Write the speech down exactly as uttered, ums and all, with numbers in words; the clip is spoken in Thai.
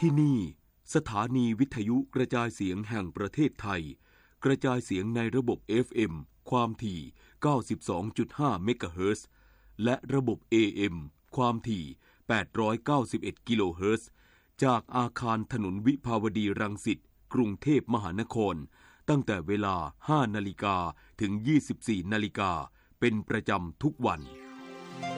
ที่นี่สถานีวิทยุกระจายเสียงแห่งประเทศไทยกระจายเสียงในระบบ เอฟ เอ็ม ความถี่ เก้าสิบสองจุดห้า เมกะเฮิรตซ์และระบบ เอ เอ็ม ความถี่ แปดร้อยเก้าสิบเอ็ด กิโลเฮิรตซ์จากอาคารถนนวิภาวดีรังสิตกรุงเทพมหานครตั้งแต่เวลา ห้านาฬิกา ถึง ยี่สิบสี่นาฬิกาเป็นประจำทุกวัน